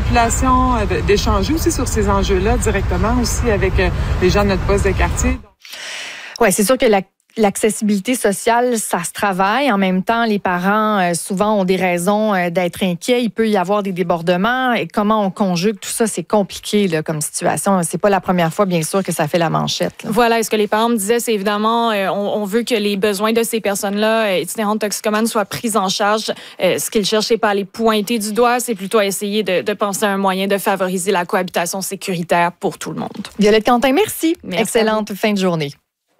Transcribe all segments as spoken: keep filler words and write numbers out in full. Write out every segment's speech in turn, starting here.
population, d'échanger aussi sur ces enjeux-là directement aussi avec les gens de notre poste de quartier. Oui, c'est sûr que la L'accessibilité sociale, ça se travaille. En même temps, les parents, euh, souvent, ont des raisons euh, d'être inquiets. Il peut y avoir des débordements. Et comment on conjugue tout ça, c'est compliqué là, comme situation. C'est pas la première fois, bien sûr, que ça fait la manchette. Là. Voilà. Et ce que les parents me disaient, c'est évidemment, euh, on, on veut que les besoins de ces personnes-là, euh, itinérantes toxicomanes, soient pris en charge. Euh, ce qu'ils cherchent, c'est pas à les pointer du doigt, c'est plutôt à essayer de, de penser à un moyen de favoriser la cohabitation sécuritaire pour tout le monde. Violette Quentin, merci. merci Excellente fin de journée.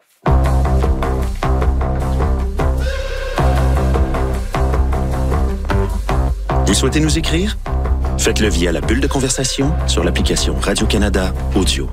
Vous souhaitez nous écrire? Faites-le via la bulle de conversation sur l'application Radio-Canada Audio.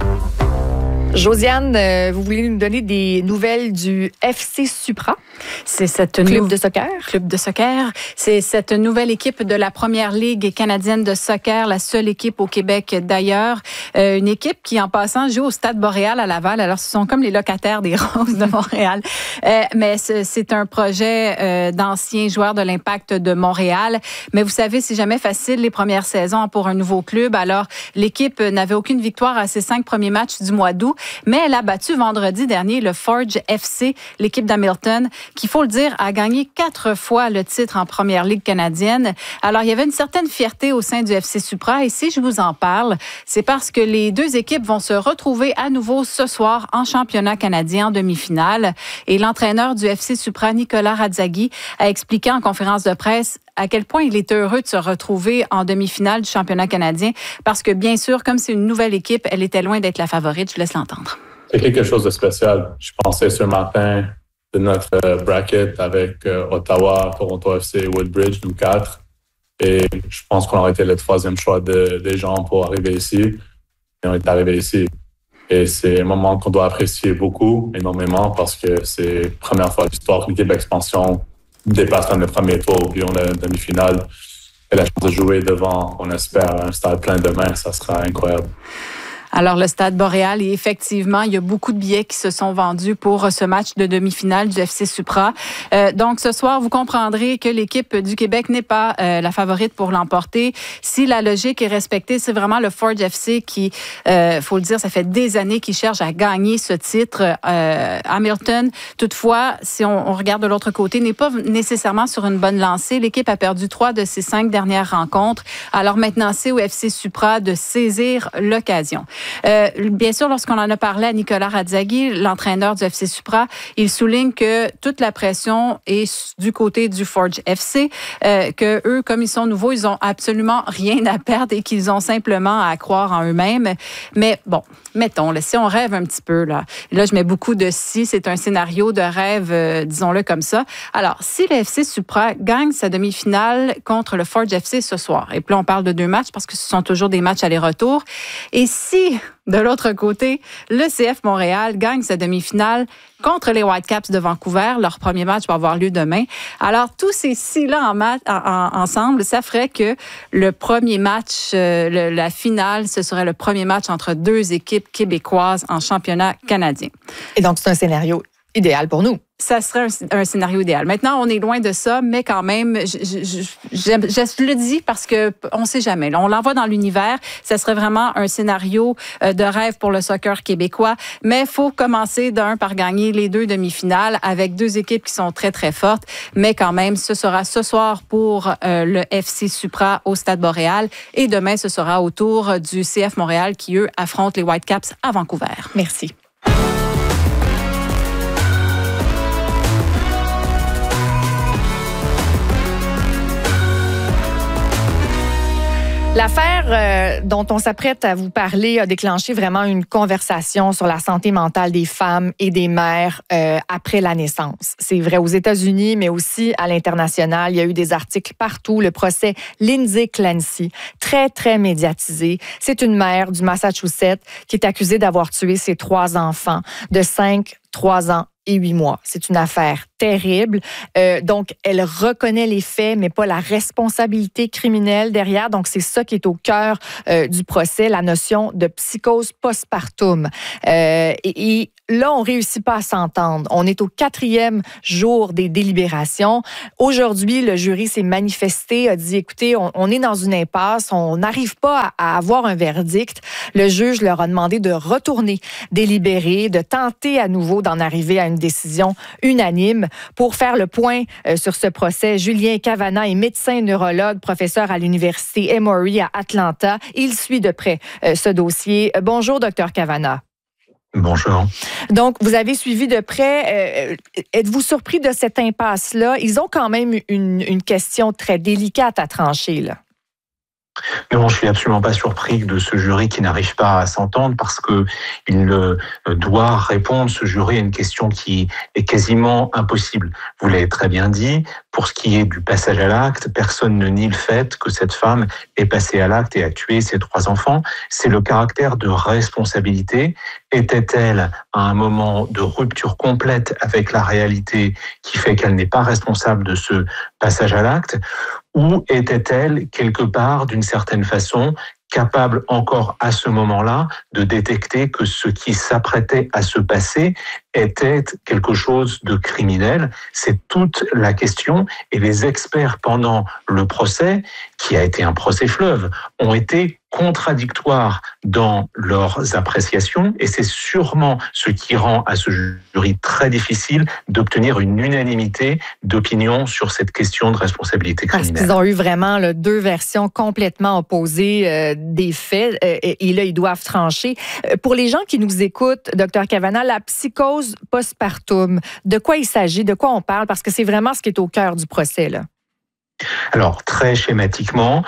Josiane, euh, vous voulez nous donner des nouvelles du F C Supra? C'est cette club nou- de soccer. Club de soccer. C'est cette nouvelle équipe de la Première Ligue canadienne de soccer, la seule équipe au Québec d'ailleurs. Euh, une équipe qui, en passant, joue au Stade Boréal à Laval. Alors, ce sont comme les locataires des Roses de Montréal. Euh, mais c'est un projet euh, d'anciens joueurs de l'Impact de Montréal. Mais vous savez, c'est jamais facile les premières saisons pour un nouveau club. Alors, l'équipe n'avait aucune victoire à ses cinq premiers matchs du mois d'août. Mais elle a battu vendredi dernier le Forge F C, l'équipe d'Hamilton, qui, faut le dire, a gagné quatre fois le titre en Première Ligue canadienne. Alors, il y avait une certaine fierté au sein du F C Supra. Et si je vous en parle, c'est parce que les deux équipes vont se retrouver à nouveau ce soir en championnat canadien en demi-finale. Et l'entraîneur du F C Supra, Nicolas Radzaghi, a expliqué en conférence de presse à quel point il est heureux de se retrouver en demi-finale du championnat canadien parce que, bien sûr, comme c'est une nouvelle équipe, elle était loin d'être la favorite. Je laisse l'entendre. C'est quelque chose de spécial. Je pensais ce matin de notre bracket avec Ottawa, Toronto F C, Woodbridge, nous quatre. Et je pense qu'on aurait été le troisième choix de, des gens pour arriver ici. Et on est arrivé ici. Et c'est un moment qu'on doit apprécier beaucoup, énormément, parce que c'est la première fois de l'histoire qu'une équipe d'expansion dépasse dans le premier tour, puis on a une demi-finale. Et la chance de jouer devant, on espère, un stade plein demain, ça sera incroyable. Alors, le Stade Boréal, et effectivement, il y a beaucoup de billets qui se sont vendus pour ce match de demi-finale du F C Supra. Euh, donc, ce soir, vous comprendrez que l'équipe du Québec n'est pas euh, la favorite pour l'emporter. Si la logique est respectée, c'est vraiment le Forge F C qui, euh, faut le dire, ça fait des années qu'il cherche à gagner ce titre. Euh, Hamilton, toutefois, si on, on regarde de l'autre côté, n'est pas nécessairement sur une bonne lancée. L'équipe a perdu trois de ses cinq dernières rencontres. Alors maintenant, c'est au F C Supra de saisir l'occasion. Euh, bien sûr, lorsqu'on en a parlé à Nicolas Radzaghi, l'entraîneur du F C Supra, il souligne que toute la pression est du côté du Forge F C, euh, que eux, comme ils sont nouveaux, ils ont absolument rien à perdre et qu'ils ont simplement à croire en eux-mêmes. Mais bon, mettons, là, si on rêve un petit peu, là, là je mets beaucoup de si, c'est un scénario de rêve, euh, disons-le comme ça. Alors, si le F C Supra gagne sa demi-finale contre le Forge F C ce soir, et puis là, on parle de deux matchs parce que ce sont toujours des matchs aller-retour, et si de l'autre côté, le C F Montréal gagne sa demi-finale contre les Whitecaps de Vancouver. Leur premier match va avoir lieu demain. Alors, tous ces six-là en mat- en, en, ensemble, ça ferait que le premier match, euh, le, la finale, ce serait le premier match entre deux équipes québécoises en championnat canadien. Et donc, c'est un scénario idéal pour nous. Ça serait un, un scénario idéal. Maintenant, on est loin de ça, mais quand même, je, je, je, je, je le dis parce que on sait jamais. Là, on l'envoie dans l'univers. Ça serait vraiment un scénario de rêve pour le soccer québécois. Mais il faut commencer d'un par gagner les deux demi-finales avec deux équipes qui sont très, très fortes. Mais quand même, ce sera ce soir pour euh, le F C Supra au Stade Boréal. Et demain, ce sera au tour du C F Montréal qui, eux, affrontent les Whitecaps à Vancouver. Merci. L'affaire euh, dont on s'apprête à vous parler a déclenché vraiment une conversation sur la santé mentale des femmes et des mères euh, après la naissance. C'est vrai aux États-Unis, mais aussi à l'international. Il y a eu des articles partout. Le procès Lindsay Clancy, très, très médiatisé. C'est une mère du Massachusetts qui est accusée d'avoir tué ses trois enfants de cinq, trois ans et huit mois. C'est une affaire terrible. Euh, donc, elle reconnaît les faits, mais pas la responsabilité criminelle derrière. Donc, c'est ça qui est au cœur euh, du procès, la notion de psychose postpartum. Euh, et, et là, on réussit pas à s'entendre. On est au quatrième jour des délibérations. Aujourd'hui, le jury s'est manifesté, a dit, écoutez, on, on est dans une impasse, on n'arrive pas à, à avoir un verdict. Le juge leur a demandé de retourner délibérer, de tenter à nouveau d'en arriver à une décision unanime. Pour faire le point euh, sur ce procès, Julien Cavanagh est médecin neurologue, professeur à l'université Emory à Atlanta. Il suit de près euh, ce dossier. Bonjour, docteur Cavanagh. Bonjour. Donc, vous avez suivi de près. Euh, êtes-vous surpris de cette impasse-là? Ils ont quand même une, une question très délicate à trancher, là. Non, je suis absolument pas surpris de ce jury qui n'arrive pas à s'entendre parce que il doit répondre, ce jury, à une question qui est quasiment impossible. Vous l'avez très bien dit, pour ce qui est du passage à l'acte, personne ne nie le fait que cette femme est passée à l'acte et a tué ses trois enfants. C'est le caractère de responsabilité. Était-elle à un moment de rupture complète avec la réalité qui fait qu'elle n'est pas responsable de ce passage à l'acte? Ou était-elle quelque part, d'une certaine façon, capable encore à ce moment-là de détecter que ce qui s'apprêtait à se passer était quelque chose de criminel? C'est toute la question. Et les experts, pendant le procès, qui a été un procès fleuve, ont été contradictoires dans leurs appréciations, et c'est sûrement ce qui rend à ce jury très difficile d'obtenir une unanimité d'opinion sur cette question de responsabilité criminelle. Parce qu'ils ont eu vraiment là, deux versions complètement opposées euh, des faits, euh, et, et là, ils doivent trancher. Euh, pour les gens qui nous écoutent, docteur Cavanagh, la psychose postpartum, de quoi il s'agit, de quoi on parle, parce que c'est vraiment ce qui est au cœur du procès, là. Alors, très schématiquement,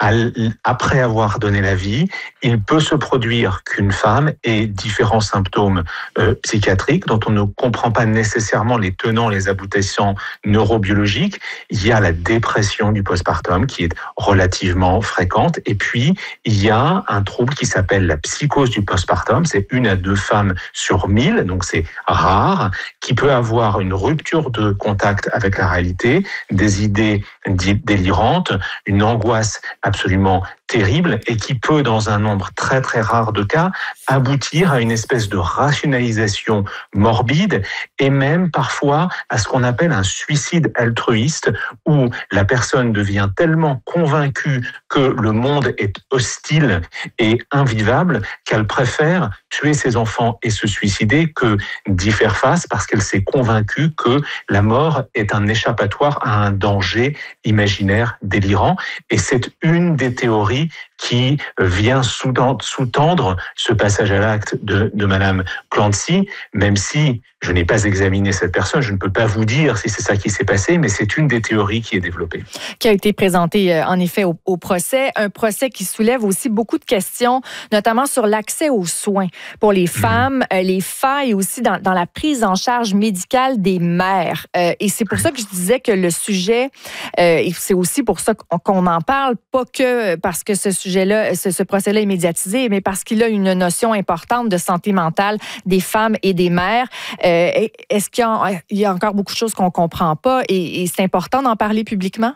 après avoir donné la vie, il peut se produire qu'une femme ait différents symptômes euh, psychiatriques dont on ne comprend pas nécessairement les tenants, les aboutissants neurobiologiques. Il y a la dépression du postpartum qui est relativement fréquente. Et puis, il y a un trouble qui s'appelle la psychose du postpartum. C'est une à deux femmes sur mille, donc c'est rare, qui peut avoir une rupture de contact avec la réalité, des idées délirante, une angoisse absolument terrible et qui peut, dans un nombre très très rare de cas, aboutir à une espèce de rationalisation morbide et même parfois à ce qu'on appelle un suicide altruiste où la personne devient tellement convaincue que le monde est hostile et invivable qu'elle préfère tuer ses enfants et se suicider que d'y faire face parce qu'elle s'est convaincue que la mort est un échappatoire à un danger imaginaire délirant. Et c'est une des théories qui vient sous-tendre ce passage à l'acte de, de Madame Clancy, même si je n'ai pas examiné cette personne, je ne peux pas vous dire si c'est ça qui s'est passé, mais c'est une des théories qui est développée. Qui a été présentée en effet au, au procès, un procès qui soulève aussi beaucoup de questions, notamment sur l'accès aux soins pour les femmes, mmh. les failles aussi dans, dans la prise en charge médicale des mères. Euh, et c'est pour ça que je disais que le sujet, euh, et c'est aussi pour ça qu'on en parle, pas que parce que ce sujet-là, ce, ce procès-là est médiatisé, mais parce qu'il a une notion importante de santé mentale des femmes et des mères. Euh, est-ce qu'il y a, il y a encore beaucoup de choses qu'on ne comprend pas et, et c'est important d'en parler publiquement?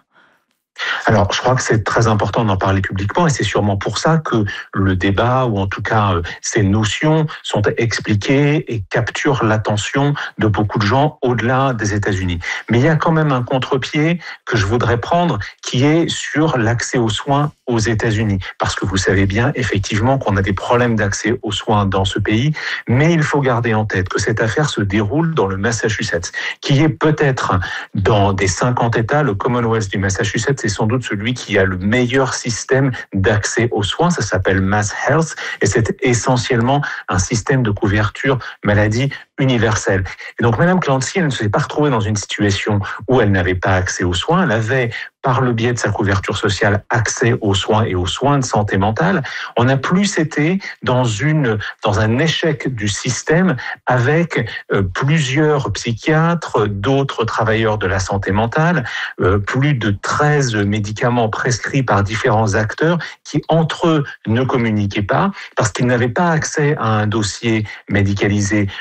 Alors, je crois que c'est très important d'en parler publiquement et c'est sûrement pour ça que le débat, ou en tout cas euh, ces notions, sont expliquées et capturent l'attention de beaucoup de gens au-delà des États-Unis. Mais il y a quand même un contre-pied que je voudrais prendre qui est sur l'accès aux soins aux États-Unis. Parce que vous savez bien, effectivement, qu'on a des problèmes d'accès aux soins dans ce pays, mais il faut garder en tête que cette affaire se déroule dans le Massachusetts, qui est peut-être dans des cinquante États, le Commonwealth du Massachusetts, c'est sans doute celui qui a le meilleur système d'accès aux soins. Ça s'appelle Mass Health et c'est essentiellement un système de couverture maladie universelle. Et donc, Madame Clancy, elle ne s'est pas retrouvée dans une situation où elle n'avait pas accès aux soins. Elle avait, par le biais de sa couverture sociale, accès aux soins et aux soins de santé mentale. On a plus été dans une, dans un échec du système avec euh, plusieurs psychiatres, d'autres travailleurs de la santé mentale, euh, plus de treize médicaments prescrits par différents acteurs qui, entre eux, ne communiquaient pas parce qu'ils n'avaient pas accès à un dossier médicalisé euh, universel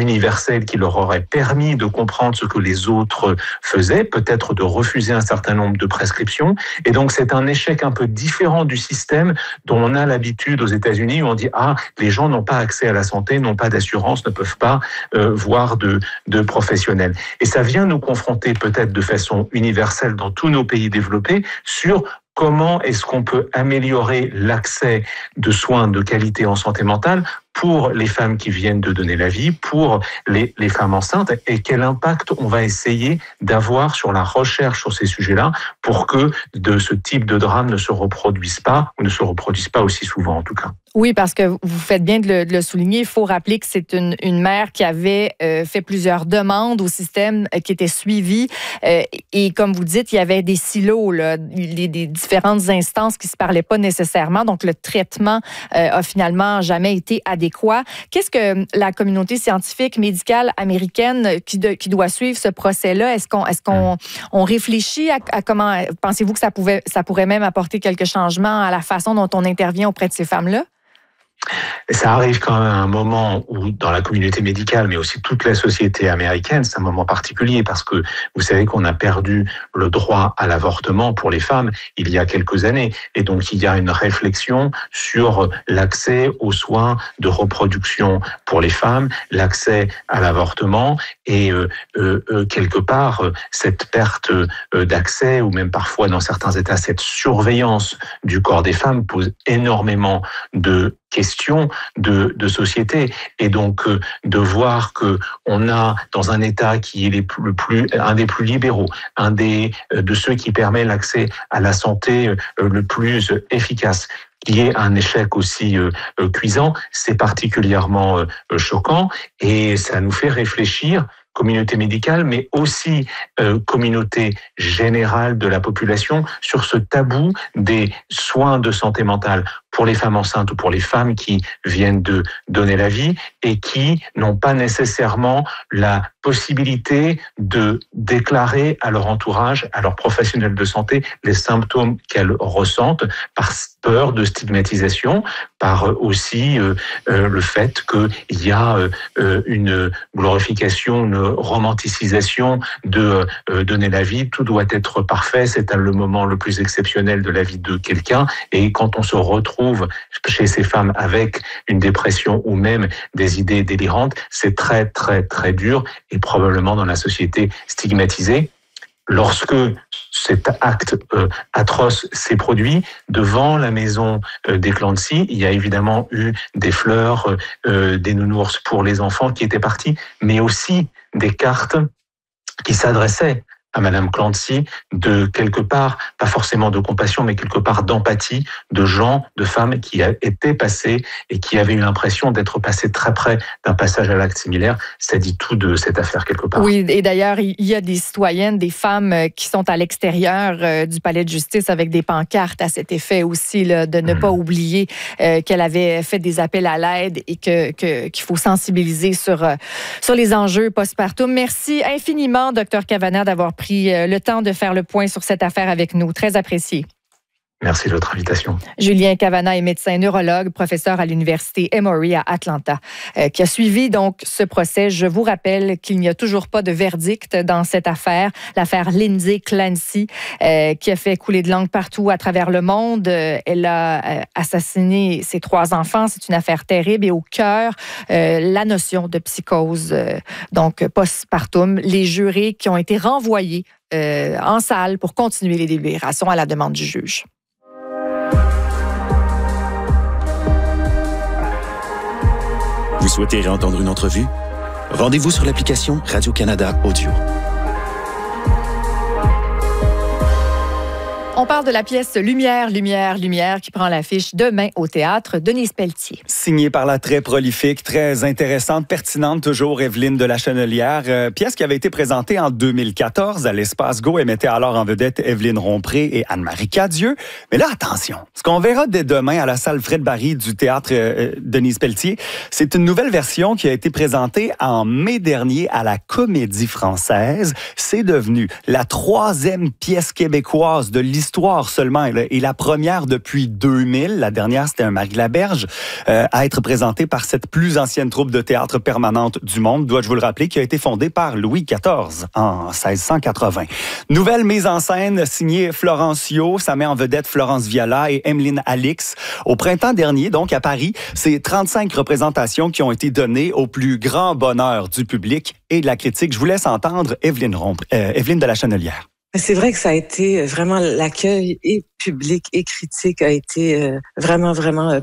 universel qui leur aurait permis de comprendre ce que les autres faisaient, peut-être de refuser un certain nombre de prescriptions. Et donc, c'est un échec un peu différent du système dont on a l'habitude aux États-Unis, où on dit « Ah, les gens n'ont pas accès à la santé, n'ont pas d'assurance, ne peuvent pas euh, voir de, de professionnels ». Et ça vient nous confronter peut-être de façon universelle dans tous nos pays développés sur comment est-ce qu'on peut améliorer l'accès de soins de qualité en santé mentale pour les femmes qui viennent de donner la vie, pour les, les femmes enceintes, et quel impact on va essayer d'avoir sur la recherche sur ces sujets-là pour que de ce type de drame ne se reproduise pas, ou ne se reproduise pas aussi souvent en tout cas. Oui, parce que vous faites bien de le, de le souligner. Il faut rappeler que c'est une, une mère qui avait euh, fait plusieurs demandes au système euh, qui était suivi. Euh, et comme vous dites, il y avait des silos, là, des, des différentes instances qui ne se parlaient pas nécessairement. Donc, le traitement euh, a finalement jamais été adéquat. Qu'est-ce que la communauté scientifique, médicale américaine qui, de, qui doit suivre ce procès-là? Est-ce qu'on, est-ce qu'on on réfléchit à, à comment... Pensez-vous que ça, pouvait, ça pourrait même apporter quelques changements à la façon dont on intervient auprès de ces femmes-là? Et ça arrive quand même à un moment où, dans la communauté médicale, mais aussi toute la société américaine, c'est un moment particulier parce que vous savez qu'on a perdu le droit à l'avortement pour les femmes il y a quelques années. Et donc, il y a une réflexion sur l'accès aux soins de reproduction pour les femmes, l'accès à l'avortement et euh, euh, quelque part, cette perte d'accès ou même parfois dans certains États, cette surveillance du corps des femmes pose énormément de question de, de société. Et donc, euh, de voir que on a, dans un État qui est les plus, le plus, un des plus libéraux, un des, euh, de ceux qui permet l'accès à la santé euh, le plus efficace, qui est un échec aussi euh, euh, cuisant, c'est particulièrement euh, choquant et ça nous fait réfléchir, communauté médicale, mais aussi euh, communauté générale de la population, sur ce tabou des soins de santé mentale pour les femmes enceintes ou pour les femmes qui viennent de donner la vie et qui n'ont pas nécessairement la possibilité de déclarer à leur entourage, à leurs professionnels de santé, les symptômes qu'elles ressentent par peur de stigmatisation, par aussi euh, euh, le fait qu'il y a euh, une glorification, une romanticisation de euh, donner la vie. Tout doit être parfait, c'est le moment le plus exceptionnel de la vie de quelqu'un. Et quand on se retrouve chez ces femmes avec une dépression ou même des idées délirantes, c'est très, très, très dur et probablement dans la société stigmatisée. Lorsque cet acte euh, atroce s'est produit devant la maison euh, des Clancy, il y a évidemment eu des fleurs, euh, des nounours pour les enfants qui étaient partis, mais aussi des cartes qui s'adressaient à Madame Clancy de quelque part, pas forcément de compassion, mais quelque part d'empathie de gens, de femmes qui étaient passées et qui avaient eu l'impression d'être passées très près d'un passage à l'acte similaire. Ça dit tout de cette affaire quelque part. Oui, et d'ailleurs, il y a des citoyennes, des femmes qui sont à l'extérieur du palais de justice avec des pancartes à cet effet aussi, là, de ne mmh. pas oublier euh, qu'elle avait fait des appels à l'aide et que, que, qu'il faut sensibiliser sur, euh, sur les enjeux postpartum. Merci infiniment, docteur Cavanagh, d'avoir pris le temps de faire le point sur cette affaire avec nous. Très apprécié. Merci de votre invitation. Julien Cavanagh est médecin neurologue, professeur à l'université Emory à Atlanta, euh, qui a suivi donc ce procès. Je vous rappelle qu'il n'y a toujours pas de verdict dans cette affaire, l'affaire Lindsay Clancy, euh, qui a fait couler de l'encre partout à travers le monde. Euh, elle a euh, assassiné ses trois enfants. C'est une affaire terrible et au cœur, euh, la notion de psychose, euh, donc postpartum. Les jurés qui ont été renvoyés euh, en salle pour continuer les délibérations à la demande du juge. Vous souhaitez réentendre une entrevue? Rendez-vous sur l'application Radio-Canada Audio. On parle de la pièce Lumière, Lumière, Lumière qui prend l'affiche demain au théâtre Denise Pelletier. Signée par la très prolifique, très intéressante, pertinente toujours Evelyne de la Chenelière. Euh, pièce qui avait été présentée en deux mille quatorze à l'Espace Go et mettait alors en vedette Evelyne Rompré et Anne-Marie Cadieux. Mais là, attention, ce qu'on verra dès demain à la salle Fred Barry du théâtre euh, Denise Pelletier, c'est une nouvelle version qui a été présentée en mai dernier à la Comédie Française. C'est devenu la troisième pièce québécoise de l'histoire l'histoire seulement et la première depuis deux mille. La dernière, c'était un Marie-Laberge, euh, à être présentée par cette plus ancienne troupe de théâtre permanente du monde, dois-je vous le rappeler, qui a été fondée par Louis quatorze en seize cent quatre-vingts. Nouvelle mise en scène signée Florence Yeo. Ça met en vedette Florence Viala et Emeline Alix. Au printemps dernier, donc à Paris, c'est trente-cinq représentations qui ont été données au plus grand bonheur du public et de la critique. Je vous laisse entendre Evelyne, Romp- euh, Evelyne de la Chenelière. C'est vrai que ça a été vraiment l'accueil et public et critique a été vraiment, vraiment